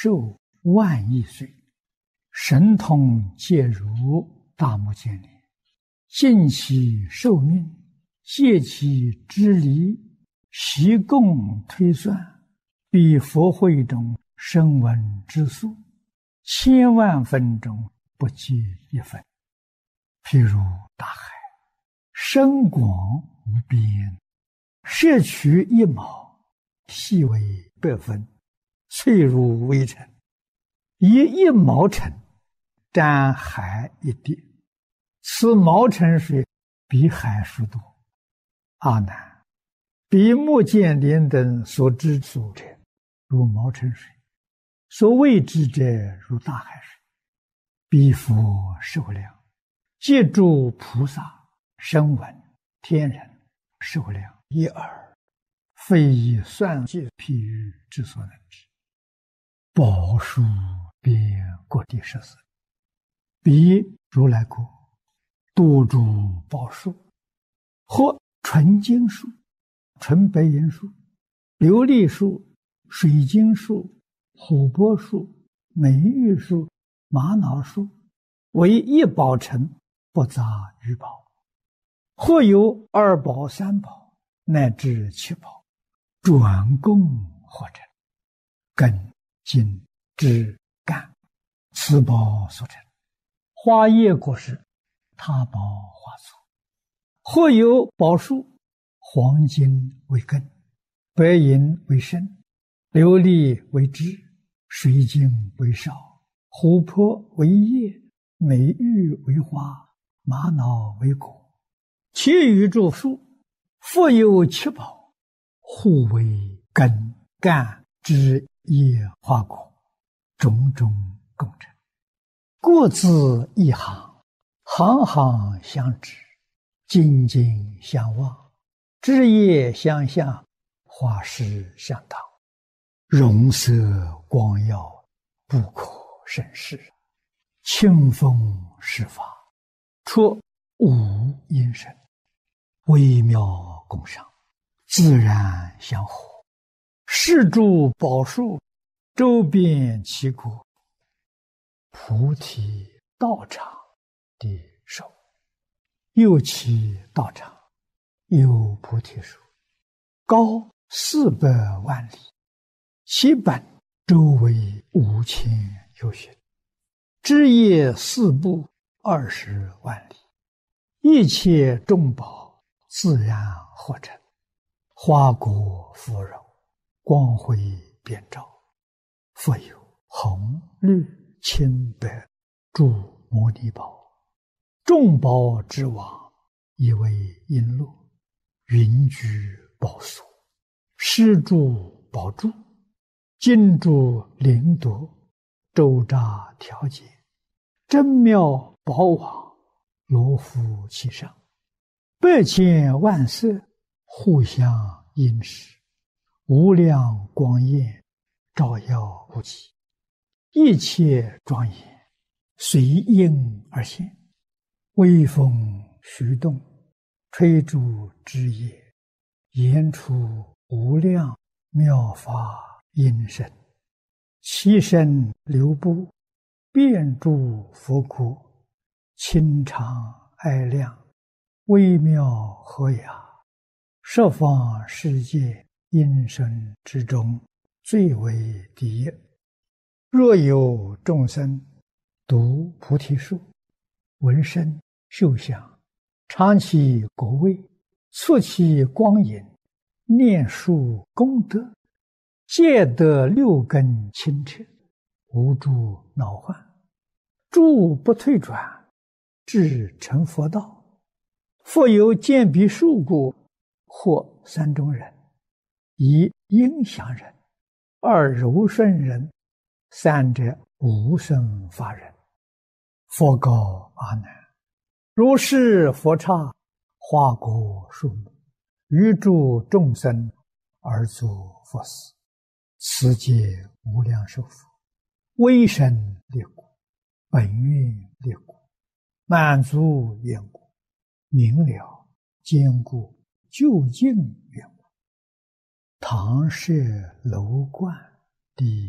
寿万亿岁，神通皆如大目犍连，尽其寿命，借其支离，习共推算，比佛会中声闻之数，千万分中不及一分。譬如大海，深广无边，摄取一毛，细为百分，脆如微尘，以一毛尘沾海一滴，此毛尘水比海数多。阿难，比目犍连等所知所者，如毛尘水；所谓之者，如大海水。彼佛寿量，借诸菩萨、声闻、天人寿量一耳，非以算计譬喻之所能知。宝树遍各地十四，彼如来国，多诸宝树，或纯金树、纯白银树、琉璃树、水晶树、琥珀树、美玉树、玛瑙树，为一宝城，不杂于宝。或有二宝、三宝，乃至七宝，转供或成，根、茎、枝、干，此宝所成。花叶果实，他宝花簇。或有宝树，黄金为根，白银为身，琉璃为枝，水晶为梢，琥珀为叶，美玉为花，玛瑙为果。其余诸树，复有七宝，互为根、干、枝、叶、花、果，种种共成。各自一行，行行相知，茎茎相望，枝叶相向，花实相当，容色光耀，不可胜视。清风施法，出无因声，微妙共赏，自然相合。是诸宝树，周遍其国，菩提道场的手。又其道场，有菩提树，高400万里，其本周围5000由旬，枝叶四部20万里，一切众宝自然合成，花果芙蓉，光辉遍照。复有红、绿、青、白诸摩尼宝，众宝之王，以为璎珞，云居宝所，施诸宝柱，金珠灵夺，周匝调节，真妙宝网，罗敷其上，100千万色，互相映饰，无量光焰，照耀无极，一切庄严，随应而现。微风徐动，吹诸枝叶，言出无量妙法音声，其声流布，遍诸佛国，清长爱亮，微妙和雅，十方世界音声之中，最为第一。若有众生读菩提树，闻声嗅香，尝其果味，触其光影，念树功德，皆得6根清澈，无诸恼患，诸不退转，至成佛道。复有见彼树故，或3种人：一应祥人，二柔顺人，三者无生法人。佛告阿难：如是佛刹，花果树木，于诸众生而作佛事，此皆无量寿佛，威神力故，本愿力故，满足缘故，明了坚固究竟缘故。唐舍楼观第